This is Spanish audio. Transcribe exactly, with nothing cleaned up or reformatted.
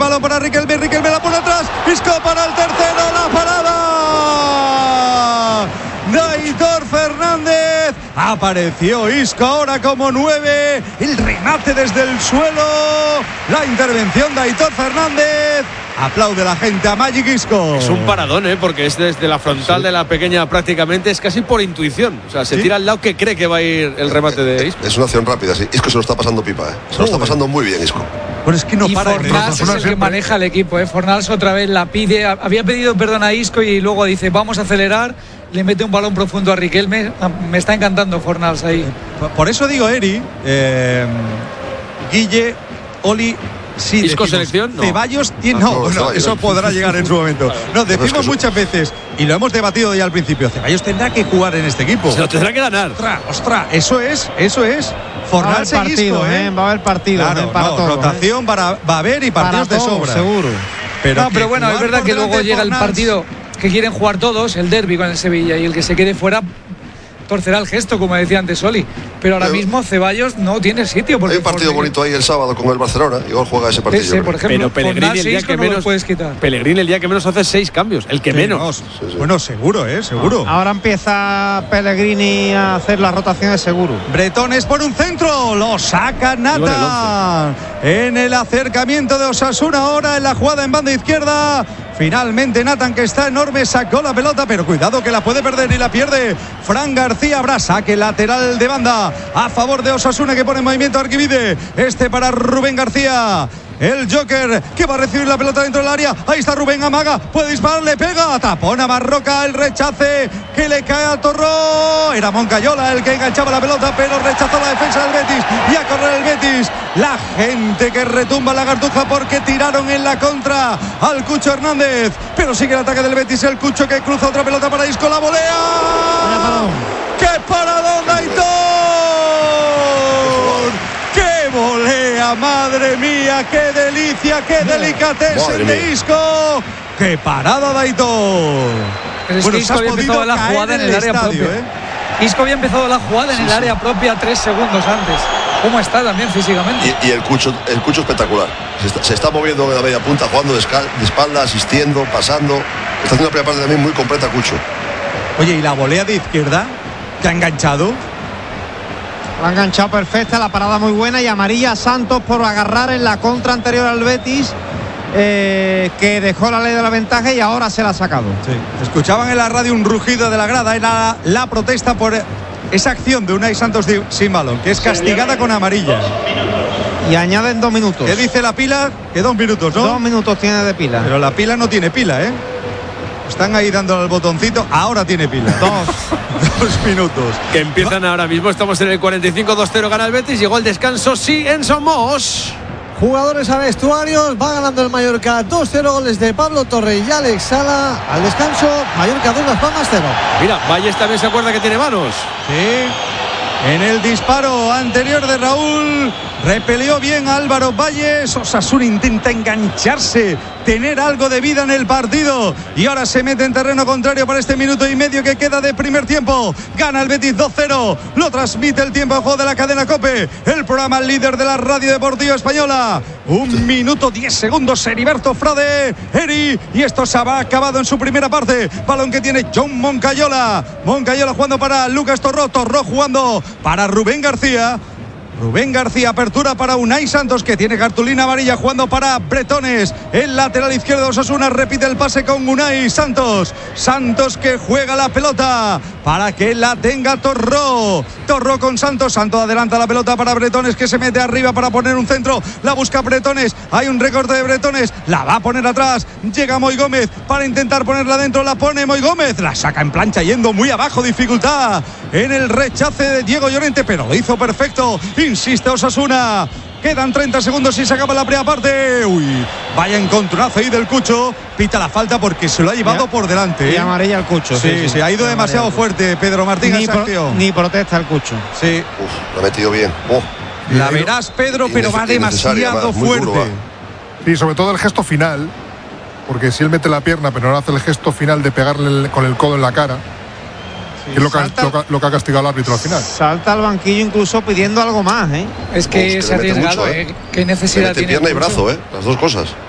balón para Riquelme, Riquelme la pone atrás, Isco para el tercero, la parada de Aitor Fernández. Apareció Isco ahora como nueve, el remate desde el suelo, la intervención de Aitor Fernández. Aplaude la gente a Magic Isco. Es un paradón, ¿eh? Porque es desde la frontal sí. de la pequeña prácticamente, es casi por intuición. O sea, se ¿Sí? tira al lado que cree que va a ir el remate de Isco. Es una acción rápida, sí. Isco se lo está pasando pipa, ¿eh? Se lo está pasando muy bien, Isco. Bueno, es que no y para. Fornals es el que maneja el equipo, ¿eh? Fornals otra vez la pide. Había pedido perdón a Isco y luego dice, vamos a acelerar. Le mete un balón profundo a Riquelme. Me está encantando Fornals ahí. Por eso digo, Eri, eh, Guille, Oli. Sí, ¿Isco selección? No. Ceballos tiene. No, no, no, eso podrá llegar en su momento. No, decimos muchas veces, y lo hemos debatido ya al principio, Ceballos tendrá que jugar en este equipo. Se lo tendrá que ganar. Ostras, ostras, eso es, eso es. Fornals va a haber partido, ¿eh? Va a haber partido. Claro, para no, todo, rotación ¿eh? para, va a haber y partidos para de todo, sobra. Seguro. Pero, no, pero bueno, es verdad que luego llega el partido que quieren jugar todos, el derbi con el Sevilla, y el que se quede fuera torcerá el gesto, como decía antes Oli. Pero ahora mismo Ceballos no tiene sitio. Hay un partido bonito ahí el sábado con el Barcelona. Igual juega ese partido. Ese, por ejemplo, pero Pellegrini el día que no menos puedes quitar. Pellegrini el día que menos hace seis cambios, el que sí, menos. No, sí, sí. Bueno, seguro, eh, seguro. Ahora empieza Pellegrini a hacer las rotaciones seguro. Bretones por un centro, lo saca Nata en el acercamiento de Osasuna ahora en la jugada en banda izquierda. Finalmente Nathan, que está enorme, sacó la pelota, pero cuidado que la puede perder y la pierde Fran García. Habrá saque lateral de banda a favor de Osasuna, que pone en movimiento a Arquivide. Este para Rubén García. El Joker que va a recibir la pelota dentro del área. Ahí está Rubén, amaga, puede disparar, le pega, tapona Marroca, el rechace que le cae a Torró. Era Moncayola el que enganchaba la pelota, pero rechazó la defensa del Betis. Y a correr el Betis. La gente que retumba la Cartuja porque tiraron en la contra al Cucho Hernández. Pero sigue el ataque del Betis. El Cucho que cruza otra pelota para Isco, la volea. ¡Qué paradón, Aitor! Volea, madre mía, qué delicia, qué delicatesen de Isco. Qué parada de Aitor. Pero es bueno, que Isco había empezado la jugada en el, el área estadio, propia. ¿eh? Isco había empezado la jugada en sí, el área sí. propia tres segundos antes. ¿Cómo está también físicamente? Y, y el Cucho, el Cucho espectacular. Se está, se está moviendo de la media punta, jugando de, escal, de espalda, asistiendo, pasando. Está haciendo una primera parte también muy completa, Cucho. Oye, ¿y la volea de izquierda que ha enganchado? La ha enganchado perfecta, la parada muy buena, y amarilla a Santos por agarrar en la contra anterior al Betis, eh, que dejó la ley de la ventaja y ahora se la ha sacado. Sí. Escuchaban en la radio un rugido de la grada, era la, la protesta por esa acción de Unai Santos de, sin balón, que es castigada con amarilla. Y añaden dos minutos. ¿Qué dice la pila? Que dos minutos, ¿no? Dos minutos tiene de pila. Pero la pila no tiene pila, ¿eh? Están ahí dándole al botoncito. Ahora tiene pila. Dos. Dos minutos. Que empiezan Va. ahora mismo. Estamos en el cuarenta y cinco, dos cero gana el Betis. Llegó el descanso, sí, en Somos. Jugadores a vestuarios. Va ganando el Mallorca dos cero. Goles de Pablo Torre y Alex Sala. Al descanso, Mallorca dos, Las Palmas cero. Mira, Valles también se acuerda que tiene manos. Sí. En el disparo anterior de Raúl, repelió bien a Álvaro Valles. Osasuna intenta engancharse, tener algo de vida en el partido, y ahora se mete en terreno contrario para este minuto y medio que queda de primer tiempo. Gana el Betis dos cero. Lo transmite el tiempo de juego de la cadena COPE, el programa líder de la radio deportiva española. Un minuto diez segundos, Heriberto Frade, Eri, y esto se ha acabado en su primera parte. Balón que tiene John Moncayola. Moncayola jugando para Lucas Torró. Torró jugando para Rubén García. Rubén García, apertura para Unai Santos, que tiene cartulina amarilla, jugando para Bretones. El lateral izquierdo de Osasuna repite el pase con Unai Santos. Santos que juega la pelota para que la tenga Torró. Torró con Santos. Santos adelanta la pelota para Bretones, que se mete arriba para poner un centro. La busca Bretones. Hay un recorte de Bretones. La va a poner atrás. Llega Moy Gómez para intentar ponerla dentro. La pone Moy Gómez. La saca en plancha yendo muy abajo. Dificultad en el rechace de Diego Llorente, pero lo hizo perfecto. Insiste Osasuna. Quedan treinta segundos y se acaba la primera parte. Uy, vaya encontronazo ahí del Cucho. Pita la falta porque se lo ha llevado ya, por delante. Y amarilla al Cucho. Sí, sí, sí, sí, ha ido demasiado fuerte Pedro Martín. Ni, pro, ni protesta el Cucho. Sí. Uf, lo ha metido bien. Oh. La verás, Pedro, pero va demasiado fuerte. Duro, va. Sí, sobre todo el gesto final. Porque si él mete la pierna, pero no hace el gesto final de pegarle con el codo en la cara. Sí, es lo que, salta, lo, lo que ha castigado el árbitro al final. Salta al banquillo incluso pidiendo algo más, ¿eh? Es que Uf, se ha arriesgado, mucho, ¿eh? ¿Qué necesidad tiene? Pierna y brazo, ¿eh? Las dos cosas.